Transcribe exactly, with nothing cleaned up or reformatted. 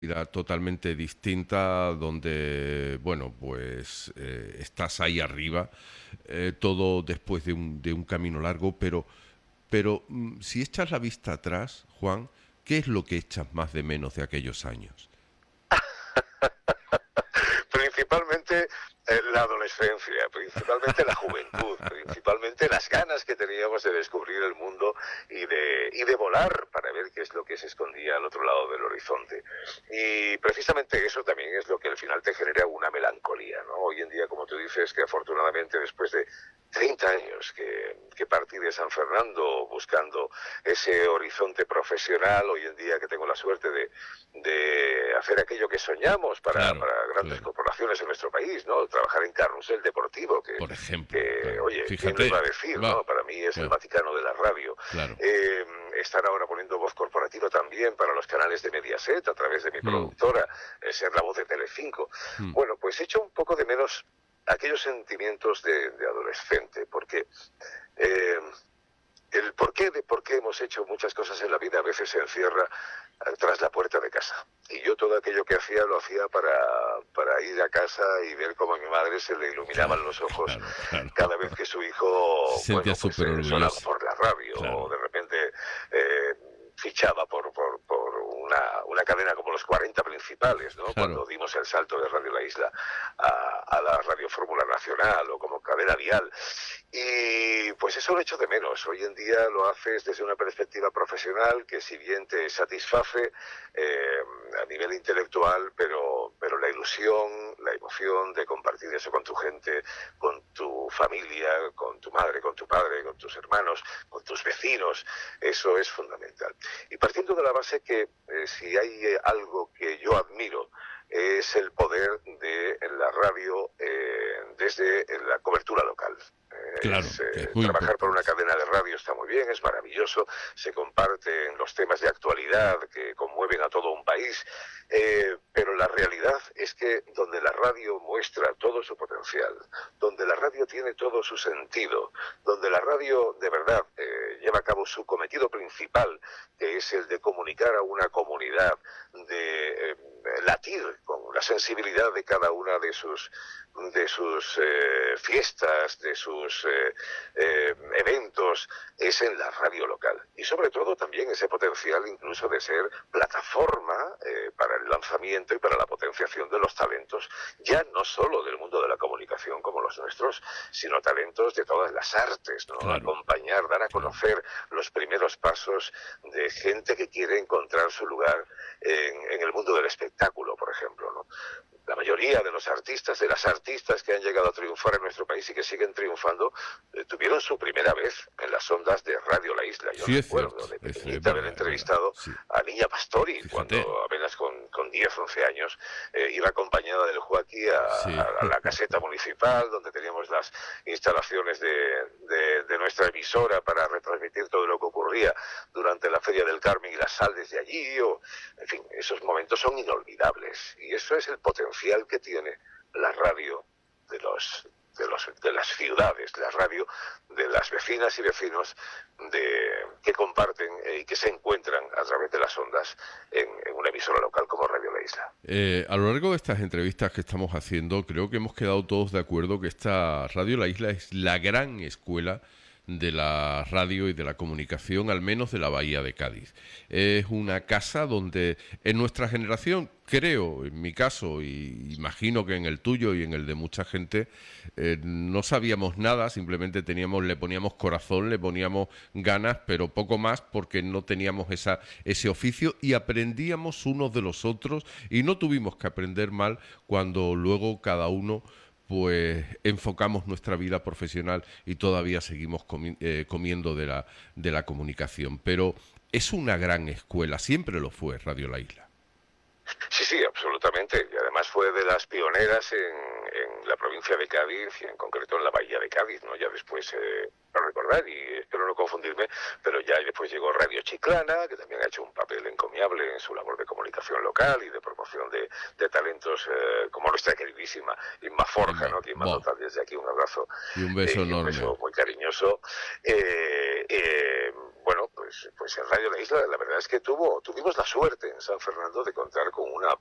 vida totalmente distinta, donde, bueno, pues eh, estás ahí arriba, eh, todo después de un, de un camino largo, pero, pero mm, si echas la vista atrás, Juan, ¿qué es lo que echas más de menos de aquellos años? Principalmente eh, la adolescencia, principalmente la juventud, principalmente las ganas que teníamos de descubrir el mundo y de, y de volar para ver qué es lo que se escondía al otro lado del horizonte. Y precisamente eso también es lo que al final te genera una melancolía, ¿no? Hoy en día, como tú dices, que afortunadamente después de treinta años que, que partí de San Fernando buscando ese horizonte profesional, hoy en día que tengo la suerte de, de hacer aquello que soñamos para, Claro, para grandes claro. corporaciones en nuestro país, ¿no? Trabajar en Carrusel Deportivo, que, Por ejemplo, que claro. oye, ¿quién lo iba a Fíjate, decir, va, no? Para mí es el va, Vaticano de la radio. claro. Eh, estar ahora poniendo voz corporativa también para los canales de Mediaset a través de mi Mm, productora, eh, ser la voz de Telecinco. mm, Bueno, pues echo un poco de menos aquellos sentimientos de, de adolescente, porque eh, el porqué de por qué hemos hecho muchas cosas en la vida a veces se encierra eh, tras la puerta de casa. Y yo todo aquello que hacía lo hacía para, para ir a casa y ver cómo a mi madre se le iluminaban claro, los ojos claro, claro. cada vez que su Se hijo, sentía bueno, pues súper eh, sonaba orgulloso. por la radio o Claro. de repente eh, fichaba por, por, por una, una cadena como los cuarenta principales, ¿no? Cuando Claro. dimos el salto de Radio La Isla a, a la Radio Fórmula Nacional o como cadena vial. Y pues eso lo echo de menos. Hoy en día lo haces desde una perspectiva profesional que si bien te satisface eh, a nivel intelectual, pero, pero la ilusión, la emoción de compartir eso con tu gente, con tu familia, con tu madre, con tu padre, con tus hermanos, con tus vecinos, eso es fundamental. Y partiendo de la base que eh, si hay eh, algo que yo admiro, es el poder de la radio eh, desde la cobertura local. Eh, Claro, es, que es eh, muy trabajar por una importante. cadena de radio está muy bien, es maravilloso, se comparten los temas de actualidad que conmueven a todo un país, eh, pero la realidad es que donde la radio muestra todo su potencial, donde la radio tiene todo su sentido, donde la radio de verdad eh, lleva a cabo su cometido principal, que es el de comunicar a una comunidad, de eh, latir con la sensibilidad de cada una de sus de sus eh, fiestas, de sus eh, eh, eventos, es en la radio local. Y sobre todo también ese potencial incluso de ser plataforma eh, para el lanzamiento y para la potenciación de los talentos, ya no solo del mundo de la comunicación como los nuestros, sino talentos de todas las artes, ¿no? Claro, Acompañar, dar a claro. conocer los primeros pasos de gente que quiere encontrar su lugar en, en el mundo del espectáculo, por ejemplo, ¿no? La mayoría de los artistas, de las artistas que han llegado a triunfar en nuestro país y que siguen triunfando, eh, tuvieron su primera vez en las ondas de Radio La Isla. Yo Sí, es cierto. recuerdo de Es, es pequeñita haber verdad, es verdad. entrevistado Sí. a Niña Pastori, Fíjate. cuando apenas con, con diez, once años, eh, iba acompañada del Joaquí a, Sí. a, a la caseta municipal, donde teníamos las instalaciones de, de, de nuestra emisora para retransmitir todo lo que ocurría durante la Feria del Carmen y las Sal desde allí, o, en fin, esos momentos son inolvidables, y eso es el potencial que tiene la radio de los de, los, de las ciudades, la radio de las vecinas y vecinos de, que comparten eh, y que se encuentran a través de las ondas en, en una emisora local como Radio La Isla. Eh, a lo largo de estas entrevistas que estamos haciendo, creo que hemos quedado todos de acuerdo que esta Radio La Isla es la gran escuela de la radio y de la comunicación, al menos de la Bahía de Cádiz. Es una casa donde en nuestra generación, creo, en mi caso, y imagino que en el tuyo y en el de mucha gente, eh, no sabíamos nada, simplemente teníamos, le poníamos corazón, le poníamos ganas, pero poco más porque no teníamos esa, ese oficio y aprendíamos unos de los otros y no tuvimos que aprender mal cuando luego cada uno pues enfocamos nuestra vida profesional y todavía seguimos comi eh, comiendo de la, de la comunicación. Pero es una gran escuela, siempre lo fue Radio La Isla. Sí, sí, absolutamente. Y además fue de las pioneras en, en la provincia de Cádiz y en concreto en la bahía de Cádiz, ¿no? Ya después, eh, para recordar, y espero no confundirme, pero ya después llegó Radio Chiclana, que también ha hecho un papel encomiable en su labor de comunicación local y de promoción de, de talentos eh, como nuestra queridísima Inma Forja, Inma, ¿no? Quien manda wow. desde aquí un abrazo Y un eh, beso y un enorme. beso muy cariñoso. Eh, eh, bueno, pues pues, pues en Radio La Isla la verdad es que tuvo, tuvimos la suerte en San Fernando de contar con una